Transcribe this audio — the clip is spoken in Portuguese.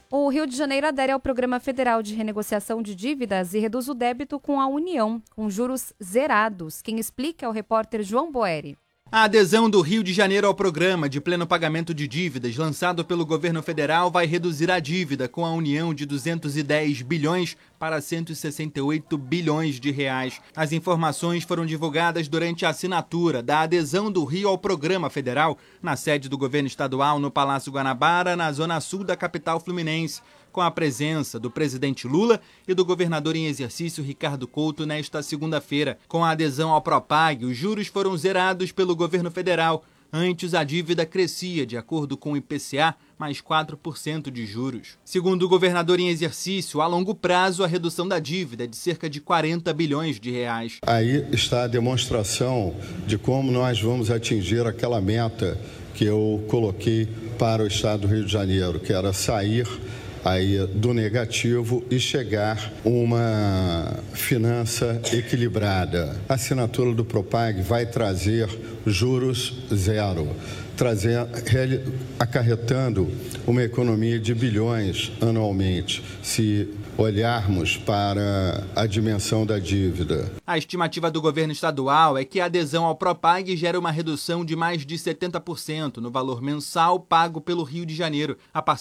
O Rio de Janeiro adere ao Programa Federal de Renegociação de Dívidas e reduz o débito com a União, com juros zerados. Quem explica é o repórter João Boeri. A adesão do Rio de Janeiro ao programa de pleno pagamento de dívidas lançado pelo governo federal vai reduzir a dívida com a União de 210 bilhões para 168 bilhões de reais. As informações foram divulgadas durante a assinatura da adesão do Rio ao programa federal na sede do governo estadual no Palácio Guanabara, na zona sul da capital fluminense, com a presença do presidente Lula e do governador em exercício Ricardo Couto nesta segunda-feira. Com a adesão ao Propag, os juros foram zerados pelo governo federal. Antes, a dívida crescia, de acordo com o IPCA, mais 4% de juros. Segundo o governador em exercício, a longo prazo, a redução da dívida é de cerca de 40 bilhões de reais. Aí está a demonstração de como nós vamos atingir aquela meta que eu coloquei para o estado do Rio de Janeiro, que era sair aí do negativo e chegar uma finança equilibrada. A assinatura do Propag vai trazer juros zero, acarretando uma economia de bilhões anualmente, se olharmos para a dimensão da dívida. A estimativa do governo estadual é que a adesão ao Propag gera uma redução de mais de 70% no valor mensal pago pelo Rio de Janeiro. A